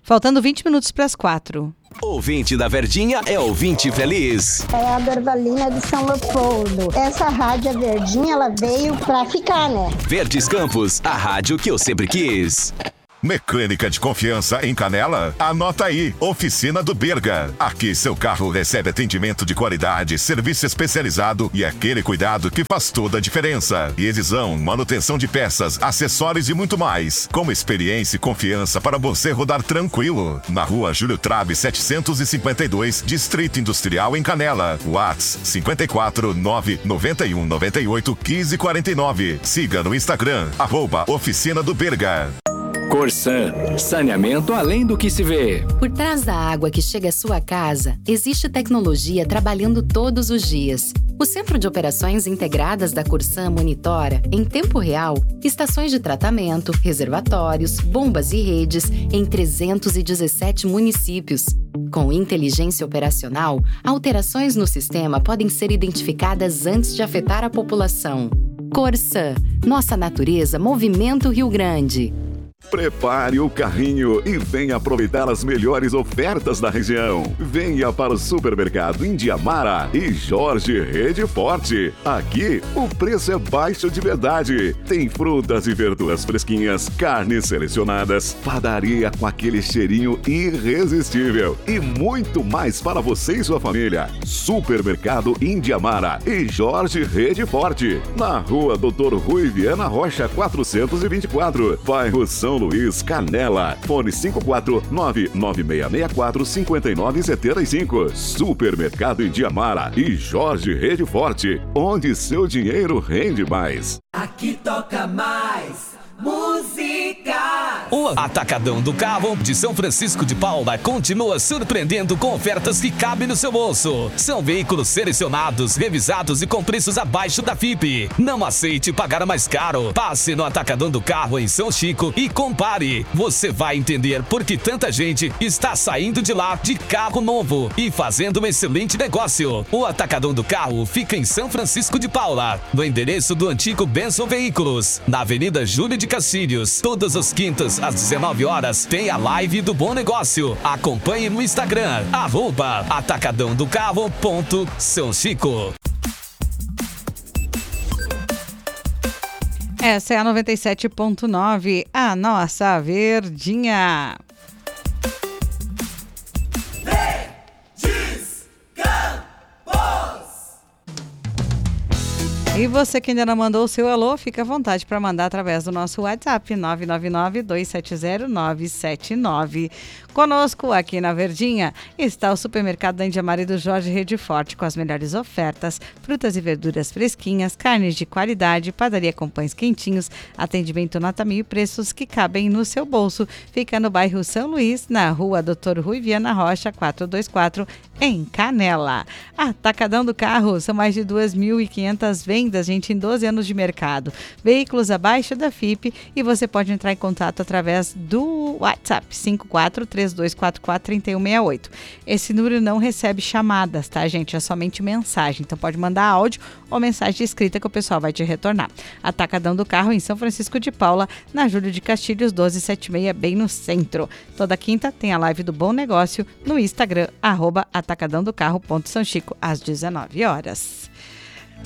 Faltando 20 minutos para as 4. Ouvinte da Verdinha é ouvinte feliz. É a Dorvalina de São Leopoldo. Essa rádio a Verdinha, ela veio pra ficar, né? Verdes Campos, a rádio que eu sempre quis. Mecânica de confiança em Canela? Anota aí, Oficina do Berga. Aqui seu carro recebe atendimento de qualidade, serviço especializado e aquele cuidado que faz toda a diferença. Revisão, manutenção de peças, acessórios e muito mais. Com experiência e confiança para você rodar tranquilo. Na rua Júlio Trabe 752, Distrito Industrial em Canela. Whats 54 991 98 15 49. Siga no Instagram, @Oficina do Berga. Corsan, saneamento além do que se vê. Por trás da água que chega à sua casa, existe tecnologia trabalhando todos os dias. O Centro de Operações Integradas da Corsan monitora, em tempo real, estações de tratamento, reservatórios, bombas e redes em 317 municípios. Com inteligência operacional, alterações no sistema podem ser identificadas antes de afetar a população. Corsan, nossa natureza movimenta o Rio Grande. Prepare o carrinho e venha aproveitar as melhores ofertas da região. Venha para o Supermercado Indiamara e Jorge Rede Forte. Aqui, o preço é baixo de verdade. Tem frutas e verduras fresquinhas, carnes selecionadas, padaria com aquele cheirinho irresistível e muito mais para você e sua família. Supermercado Indiamara e Jorge Rede Forte. Na rua Doutor Rui Viana Rocha 424, bairro São Luís, Canela. Fone 54996645975. Supermercado Indiamara e Jorge Rede Forte, onde seu dinheiro rende mais. Aqui toca mais música. O Atacadão do Carro de São Francisco de Paula continua surpreendendo com ofertas que cabem no seu bolso. São veículos selecionados, revisados e com preços abaixo da FIPE. Não aceite pagar mais caro. Passe no Atacadão do Carro em São Chico e compare. Você vai entender por que tanta gente está saindo de lá de carro novo e fazendo um excelente negócio. O Atacadão do Carro fica em São Francisco de Paula, no endereço do antigo Benson Veículos, na Avenida Júlio de Castilhos. Todas as quintas às 19 horas tem a live do Bom Negócio. Acompanhe no Instagram, @atacadãodocarro.São Chico. Essa é a 97.9, a nossa Verdinha. E você que ainda não mandou o seu alô, fica à vontade para mandar através do nosso WhatsApp 999-270-979. Conosco aqui na Verdinha está o Supermercado da Indiamara e do Jorge Rede Forte, com as melhores ofertas, frutas e verduras fresquinhas, carnes de qualidade, padaria com pães quentinhos, atendimento nota 1000 e preços que cabem no seu bolso. Fica no bairro São Luís, na rua Doutor Rui Viana Rocha 424, em Canela. Atacadão do Carro, são mais de 2.500 vendas, gente, em 12 anos de mercado. Veículos abaixo da FIPE, e você pode entrar em contato através do WhatsApp 5432443168. Esse número não recebe chamadas, tá, gente? É somente mensagem. Então pode mandar áudio ou mensagem escrita que o pessoal vai te retornar. Atacadão do Carro em São Francisco de Paula, na Júlio de Castilhos 1276, bem no centro. Toda quinta tem a live do Bom Negócio no Instagram, @atacadãodocarro.São Chico, às 19 horas.